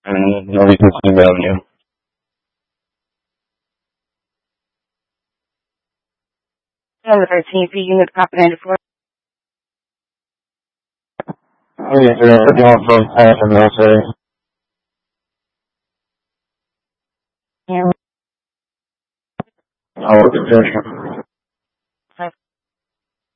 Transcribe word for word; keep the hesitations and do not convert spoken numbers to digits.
and no reason to email you. Number thirteen, for unit copy ninety-four. Oh, yes, sir. I'm going from Patterson Military. Yeah. I'll work at Patterson.